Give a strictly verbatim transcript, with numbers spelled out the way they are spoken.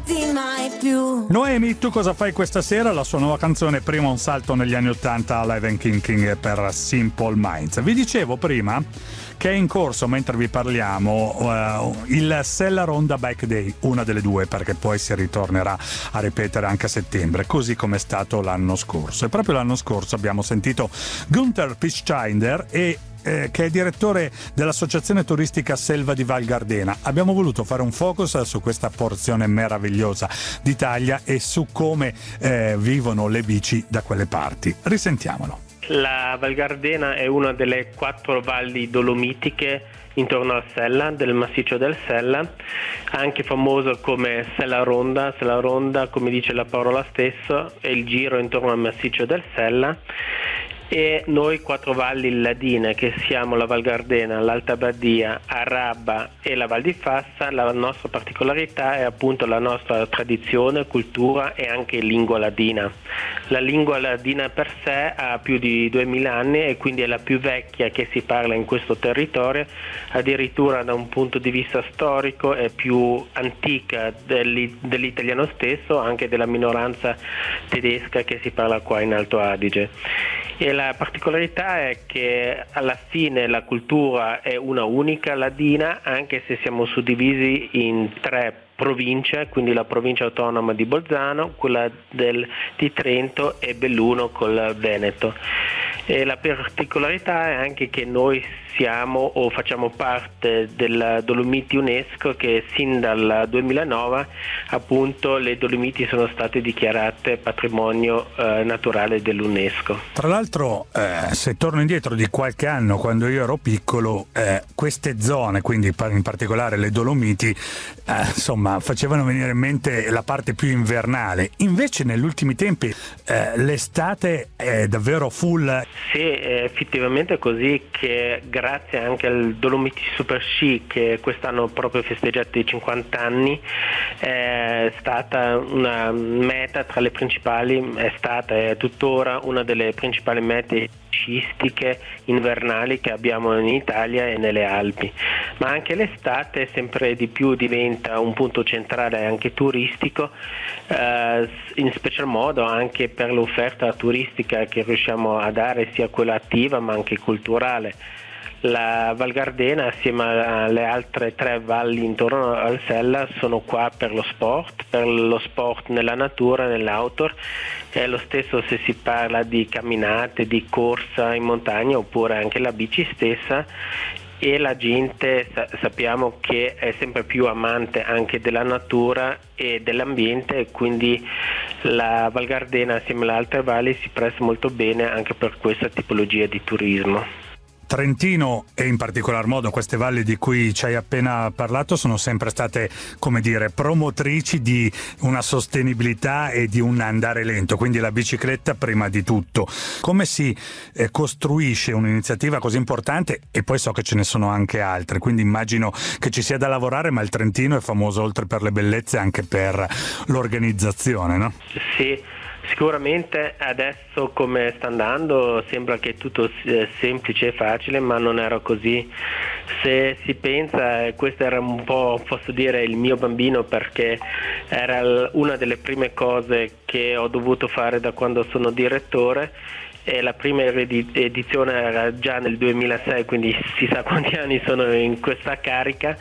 lasciarti mai più. Noemi, tu cosa fai questa sera? La sua nuova canzone, prima un salto negli anni ottanta, Live and Kinking per Simple Minds. Vi dicevo prima che è in corso, mentre vi parliamo, uh, il Sella Ronda Bike Day, una delle due, perché poi si ritornerà a ripetere anche a settembre, così come è stato l'anno scorso. E proprio l'anno scorso abbiamo sentito Gunther Pichsteiner e Eh, che è direttore dell'associazione turistica Selva di Val Gardena. Abbiamo voluto fare un focus su questa porzione meravigliosa d'Italia e su come eh, vivono le bici da quelle parti. Risentiamolo. La Val Gardena è una delle quattro valli dolomitiche intorno al Sella, del massiccio del Sella, anche famoso come Sella Ronda. Sella Ronda, come dice la parola stessa, è il giro intorno al massiccio del Sella. E noi quattro valli ladine, che siamo la Val Gardena, l'Alta Badia, Araba e la Val di Fassa, la nostra particolarità è appunto la nostra tradizione, cultura e anche lingua ladina. La lingua ladina per sé ha più di duemila anni e quindi è la più vecchia che si parla in questo territorio, addirittura da un punto di vista storico è più antica dell'italiano stesso, anche della minoranza tedesca che si parla qua in Alto Adige. E la particolarità è che alla fine la cultura è una unica ladina, anche se siamo suddivisi in tre province, quindi la provincia autonoma di Bolzano, quella del, di Trento e Belluno col Veneto. E la particolarità è anche che noi siamo o facciamo parte della Dolomiti UNESCO, che sin dal duemilanove appunto le Dolomiti sono state dichiarate patrimonio eh, naturale dell'UNESCO. Tra l'altro eh, se torno indietro di qualche anno, quando io ero piccolo, eh, queste zone, quindi in particolare le Dolomiti, eh, insomma facevano venire in mente la parte più invernale. Invece negli ultimi tempi eh, l'estate è davvero full. Sì, è effettivamente così, che grazie anche al Dolomiti Super Sci, che quest'anno proprio festeggiato i cinquanta anni, è stata una meta tra le principali, è stata e è tuttora una delle principali mete sciistiche invernali che abbiamo in Italia e nelle Alpi. Ma anche l'estate sempre di più diventa un punto centrale anche turistico, eh, in special modo anche per l'offerta turistica che riusciamo a dare, sia quella attiva ma anche culturale. La Val Gardena, assieme alle altre tre valli intorno al Sella, sono qua per lo sport, per lo sport nella natura, nell'outdoor. È lo stesso se si parla di camminate, di corsa in montagna oppure anche la bici stessa. E la gente sa- sappiamo che è sempre più amante anche della natura e dell'ambiente, e quindi la Val Gardena assieme alle altre valli si presta molto bene anche per questa tipologia di turismo. Trentino e in particolar modo queste valli di cui ci hai appena parlato sono sempre state, come dire, promotrici di una sostenibilità e di un andare lento, quindi la bicicletta prima di tutto. Come si eh, costruisce un'iniziativa così importante? E poi so che ce ne sono anche altre, quindi immagino che ci sia da lavorare, ma il Trentino è famoso oltre per le bellezze anche per l'organizzazione, no? Sì. Sicuramente adesso come sta andando sembra che tutto sia semplice e facile, ma non era così. Se si pensa, questo era un po', posso dire, il mio bambino, perché era una delle prime cose che ho dovuto fare da quando sono direttore. E la prima edizione era già nel duemilasei, quindi si sa quanti anni sono in questa carica,